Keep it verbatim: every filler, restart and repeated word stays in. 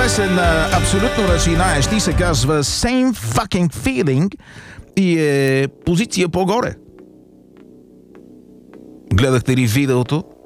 Песен на абсолютно начинаещи се казва Same Fucking Feeling и е позиция по-горе. Гледахте ли видеото?